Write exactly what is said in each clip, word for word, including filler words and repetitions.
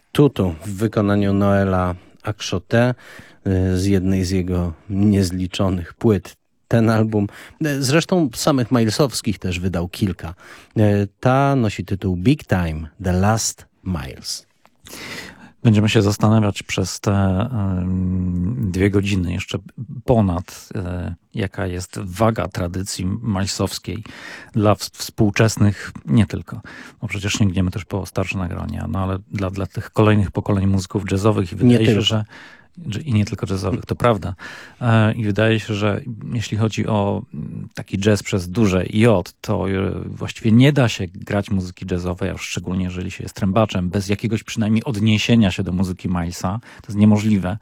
Tutu w wykonaniu Noela Akshote z jednej z jego niezliczonych płyt. Ten album, zresztą samych Milesowskich też wydał kilka. Ta nosi tytuł Big Time, The Last Miles. Będziemy się zastanawiać przez te y, dwie godziny, jeszcze ponad, y, jaka jest waga tradycji milesowskiej dla w, współczesnych, nie tylko, bo przecież sięgniemy też po starsze nagrania, no ale dla, dla tych kolejnych pokoleń muzyków jazzowych i wydaje się, że i nie tylko jazzowych, to prawda. I wydaje się, że jeśli chodzi o taki jazz przez duże J, to właściwie nie da się grać muzyki jazzowej, a szczególnie jeżeli się jest trębaczem, bez jakiegoś przynajmniej odniesienia się do muzyki Milesa. To jest niemożliwe.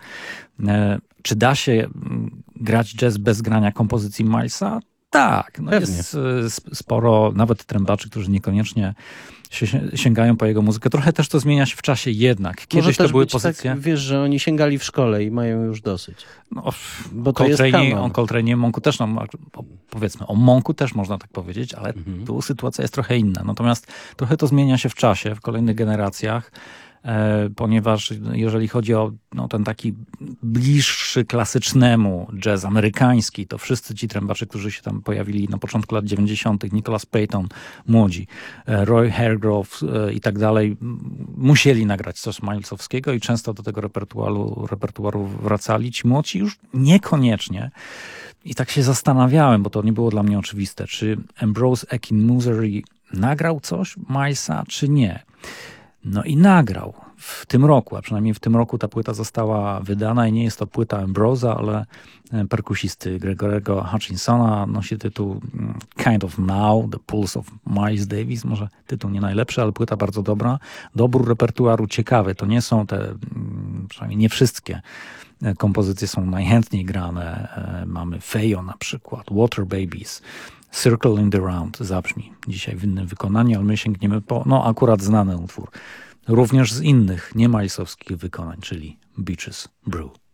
Czy da się grać jazz bez grania kompozycji Milesa? Tak. No jest sporo nawet trębaczy, którzy niekoniecznie się sięgają po jego muzykę. Trochę też to zmienia się w czasie jednak. Kiedyś Może to też były być pozycje... Tak, wiesz, że oni sięgali w szkole i mają już dosyć. No, bo to jest kanon. O Coltrane, Monku też, no, powiedzmy, o Monku też można tak powiedzieć, ale Mhm. tu sytuacja jest trochę inna. Natomiast trochę to zmienia się w czasie, w kolejnych generacjach, e, ponieważ jeżeli chodzi o no, ten taki bliższy klasycznemu jazz amerykański, to wszyscy ci trębacze, którzy się tam pojawili na początku lat dziewięćdziesiątych, Nicholas Payton, młodzi, e, Roy Hargrove e, i tak dalej, musieli nagrać coś Milesowskiego i często do tego repertuaru, repertuaru wracali. Ci młodzi już niekoniecznie. I tak się zastanawiałem, bo to nie było dla mnie oczywiste, czy Ambrose Akinmussery nagrał coś Milesa, czy nie. No i nagrał w tym roku, a przynajmniej w tym roku ta płyta została wydana i nie jest to płyta Ambrose'a, ale perkusisty Gregorego Hutchinsona. Nosi tytuł Kind of Now, The Pulse of Miles Davis. Może tytuł nie najlepszy, ale płyta bardzo dobra. Dobór repertuaru ciekawy. To nie są te, przynajmniej nie wszystkie kompozycje są najchętniej grane. Mamy Fejo na przykład, Water Babies, Circle in the Round zabrzmi dzisiaj w innym wykonaniu, ale my sięgniemy po, no akurat znany utwór. Również z innych, nie milesowskich wykonań, czyli Beaches Brew.